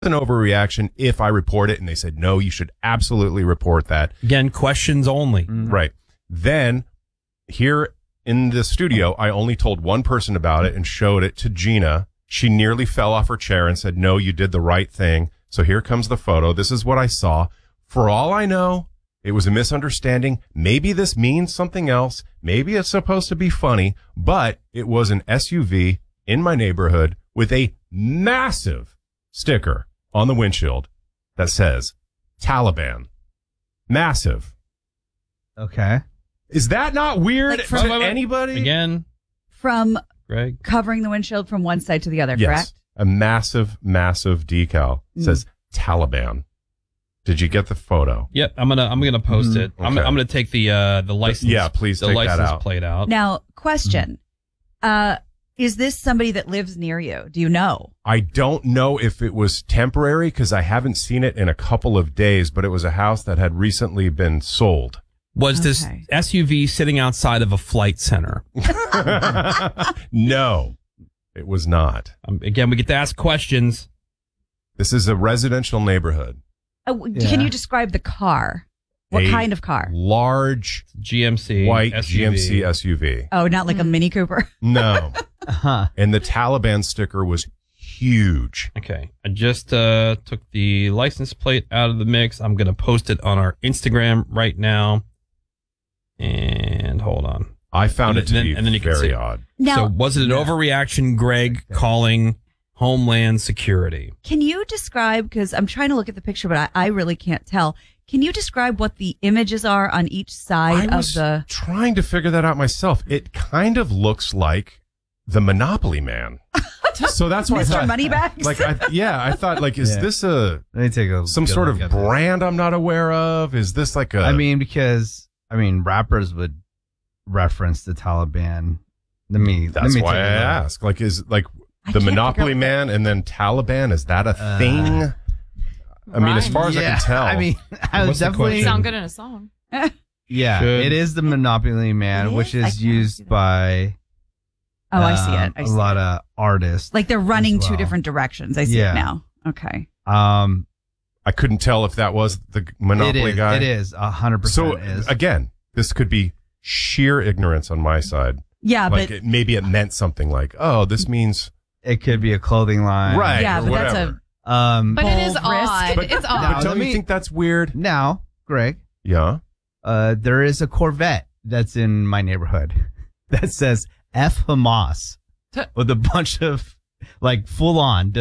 an overreaction if I report it? And they said, no, you should absolutely report that. Again, questions only. Right. Then here in the studio, I only told one person about it and showed it to Gina. She nearly fell off her chair and said, no, you did the right thing. So here comes the photo. This is what I saw. For all I know, it was a misunderstanding. Maybe this means something else. Maybe it's supposed to be funny, but it was an SUV in my neighborhood with a massive sticker on the windshield that says Taliban. Massive. Okay. Is that not weird Like to anybody? Again, From Greg. covering the windshield from one side to the other, Yes. correct? A massive, massive decal says Taliban. Did you get the photo? Yep, I'm gonna post it. I'm Okay. gonna take the license. Yeah, please the take that license out. plate out. Now, question. Is this somebody that lives near you? Do you know? I don't know if it was temporary because I haven't seen it in a couple of days, but it was a house that had recently been sold. Was this Okay. SUV sitting outside of a flight center? No, it was not. Again, we get to ask questions. This is a residential neighborhood. Can you describe the car? What A kind of car? Large GMC white SUV. GMC SUV. Oh, not like a Mini Cooper. No. Uh-huh. And the Taliban sticker was huge. Okay, I just took the license plate out of the mix. I'm gonna post it on our Instagram right now. And hold on. I found it to be and then you can see very it. odd. Now, So was it an overreaction, Greg, calling Homeland Security? can you describe, because I'm trying to look at the picture, but I really can't tell. Can you describe what the images are on each side I of was the... trying to figure that out myself. It kind of looks like the Monopoly Man. So that's why I Mr. thought, Moneybags? I thought like, is Yeah. this Let me take some good sort of look at this. brand I'm not aware of? Is this like a? I mean, because rappers would reference the Taliban. that's why I ask. Like, is like I the can't Monopoly figure out Man and then Taliban? Is that a thing? I mean, as far as I can tell. I mean, I was What's the definitely question? Sound good in a song. Yeah, Should- it is the Monopoly Man, It which is? I is can't see used that. by Oh, I see it. I a see lot it. of artists. Like they're running as two well. different directions. I see Yeah. it now. Okay. I couldn't tell if that was the Monopoly guy. It is 100%. So is. again, this could be sheer ignorance on my side. Yeah, Like but maybe it meant something like, oh, this means It could be a clothing line, right. yeah, or but that's whatever. But it is Bold risk. odd. But, It's but odd. don't you think that's weird? Now, Greg, Yeah. there is a Corvette that's in my neighborhood that says F Hamas with a bunch of like full on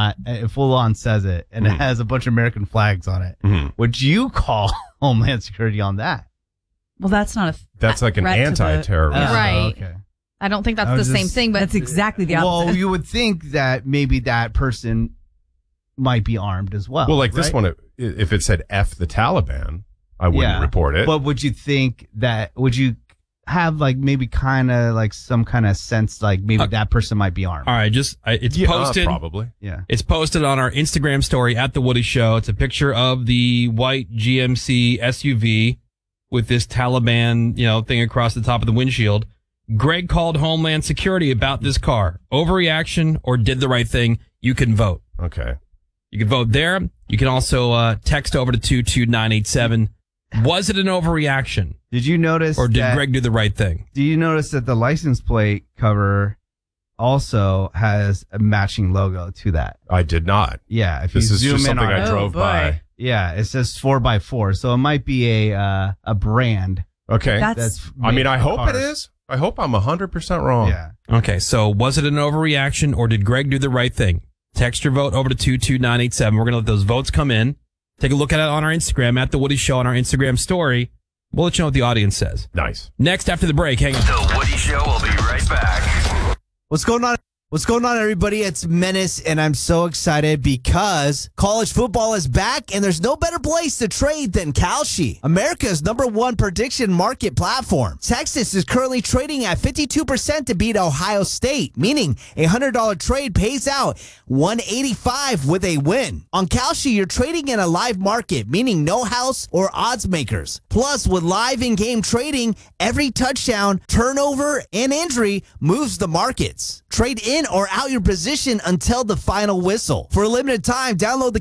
says it and it has a bunch of American flags on it. Mhm. Would you call Homeland Security on that? well, that's not a. That's like an threat to the- anti-terrorist. Yeah. Right. Okay. I don't think that's I the was same just- thing, but That's exactly the opposite. Well, you would think that maybe that person might be armed as well. Well, like this right? one, if it said F the Taliban, I wouldn't report it. But would you think that, would you have like maybe kind of like some kind of sense like maybe that person might be armed? All right, it's Yeah, posted. probably. Yeah. It's posted on our Instagram story at The Woody Show. It's a picture of the white GMC SUV with this Taliban, thing across the top of the windshield. Greg called Homeland Security about this car. Overreaction or did the right thing? You can vote. Okay. You can vote there. You can also text over to 22987. Was it an overreaction? Did you notice Or did that, Greg do the right thing? Do you notice that the license plate cover also has a matching logo to that? I did not. Yeah. If This you is zoom just in something on I it, drove boy. by. yeah, it says 4x4. So it might be a brand. Okay. That's I mean, I hope it cars. is. I hope I'm 100% wrong. Yeah. Okay, so was it an overreaction or did Greg do the right thing? Text your vote over to 22987. We're going to let those votes come in. Take a look at it on our Instagram, at The Woody Show on our Instagram story. We'll let you know what the audience says. Nice. Next, after the break, hang on. The Woody Show will be right back. What's going on? What's going on, everybody? It's Menace, and I'm so excited because college football is back, and there's no better place to trade than Kalshi, America's #1 prediction market platform. Texas is currently trading at 52% to beat Ohio State, meaning a $100 trade pays out $185 with a win. On Kalshi, you're trading in a live market, meaning no house or odds makers. Plus, with live in-game trading, every touchdown, turnover, and injury moves the markets. Trade in in or out your position until the final whistle. For a limited time, download the